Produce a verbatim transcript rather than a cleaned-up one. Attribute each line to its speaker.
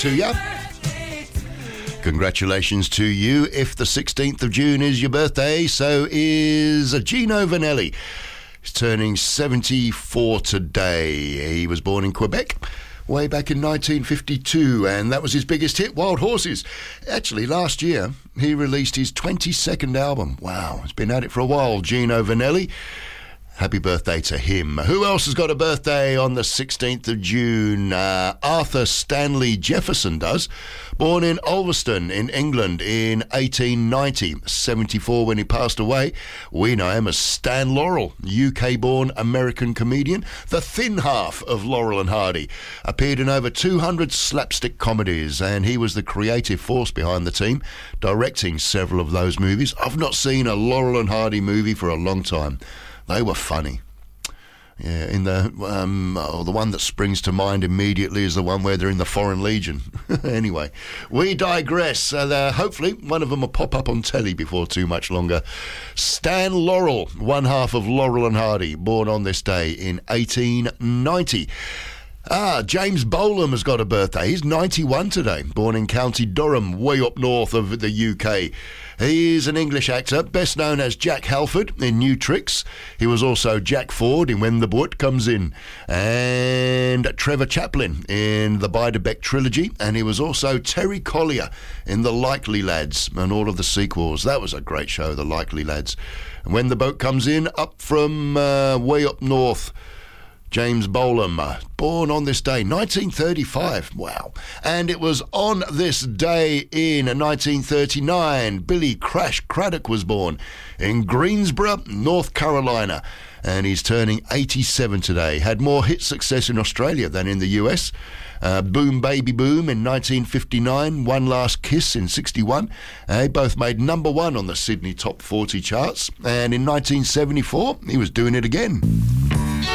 Speaker 1: to ya. Congratulations to you. If the sixteenth of June is your birthday, so is Gino Vanelli. He's turning seventy-four today. He was born in Quebec way back in nineteen fifty-two, and that was his biggest hit, Wild Horses. Actually, last year, he released his twenty-second album. Wow, he's been at it for a while, Gino Vanelli. Happy birthday to him. Who else has got a birthday on the sixteenth of June? Uh, Arthur Stanley Jefferson does. Born in Ulverston in England in eighteen ninety, seventy-four when he passed away. We know him as Stan Laurel, U K-born American comedian, the thin half of Laurel and Hardy. Appeared in over two hundred slapstick comedies, and he was the creative force behind the team, directing several of those movies. I've not seen a Laurel and Hardy movie for a long time. They were funny. Yeah, in the um, oh, the one that springs to mind immediately is the one where they're in the Foreign Legion. Anyway, we digress. Uh, hopefully, one of them will pop up on telly before too much longer. Stan Laurel, one half of Laurel and Hardy, born on this day in eighteen ninety. Ah, James Bolam has got a birthday. He's ninety-one today, born in County Durham, way up north of the U K. He is an English actor, best known as Jack Halford in New Tricks. He was also Jack Ford in When the Boot Comes In, and Trevor Chaplin in the Beiderbecke trilogy, and he was also Terry Collier in The Likely Lads and all of the sequels. That was a great show, The Likely Lads. And When the Boat Comes In, up from uh, way up north, James Bolam, uh, born on this day, nineteen thirty-five. Wow. And it was on this day in nineteen thirty-nine, Billy Crash Craddock was born in Greensboro, North Carolina. And he's turning eighty-seven today. Had more hit success in Australia than in the U S. Uh, Boom Baby Boom in nineteen fifty-nine, One Last Kiss in sixty-one. Uh, they both made number one on the Sydney Top forty charts. And in nineteen seventy-four, he was doing it again.